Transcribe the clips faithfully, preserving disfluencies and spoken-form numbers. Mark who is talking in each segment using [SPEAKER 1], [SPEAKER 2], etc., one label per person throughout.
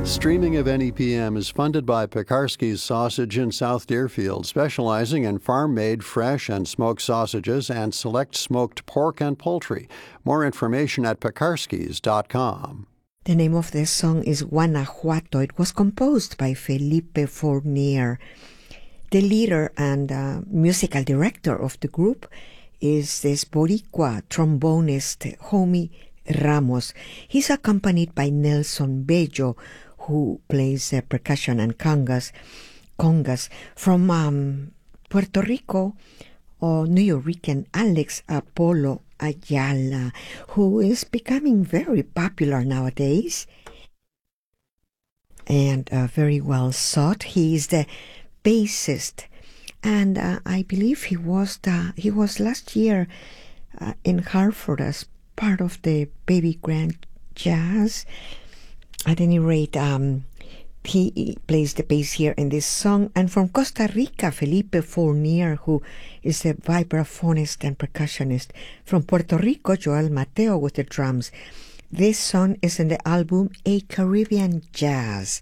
[SPEAKER 1] Streaming of N E P M is funded by Pekarsky's Sausage in South Deerfield, specializing in farm-made fresh and smoked sausages and select smoked pork and poultry. More information at pekarsky's dot com.
[SPEAKER 2] The name of this song is Guanajuato. It was composed by Felipe Fournier. The leader and uh, musical director of the group is this Boricua trombonist, Homie Ramos. He's accompanied by Nelson Bello, who plays uh, percussion and congas. congas. From um, Puerto Rico, or New Yorican Alex Apollo Ayala, who is becoming very popular nowadays and uh, very well sought. He is the bassist, and uh, I believe he was the, he was last year uh, in Hartford as part of the Baby Grand Jazz. At any rate, um, he plays the bass here in this song. And from Costa Rica, Felipe Fournier, who is a vibraphonist and percussionist. From Puerto Rico, Joel Mateo with the drums. This song is in the album A Caribbean Jazz.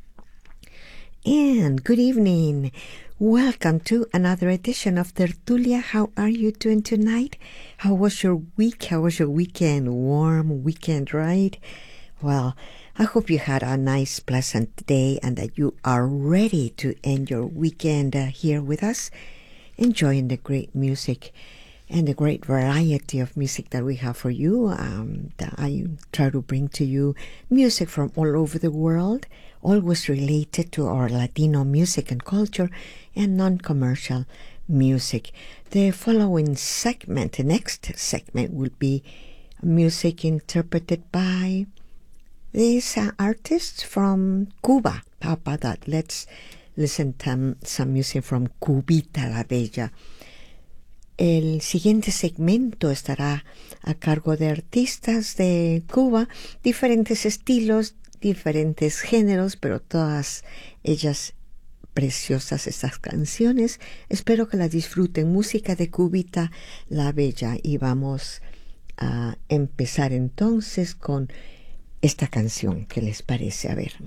[SPEAKER 2] And good evening. Welcome to another edition of Tertulia. How are you doing tonight? How was your week? How was your weekend? Warm weekend, right? Well, I hope you had a nice, pleasant day and that you are ready to end your weekend uh, here with us, enjoying the great music and the great variety of music that we have for you. Um, I try to bring to you music from all over the world, always related to our Latino music and culture, and non-commercial music. The following segment, the next segment, will be music interpreted by these uh, artists from Cuba. How about that? Let's listen to some music from Cubita la Bella. El siguiente segmento estará a cargo de artistas de Cuba, diferentes estilos, diferentes géneros, pero todas ellas preciosas estas canciones. Espero que las disfruten. Música de Cubita la Bella. Y vamos a empezar entonces con esta canción. ¿Qué les parece? A ver.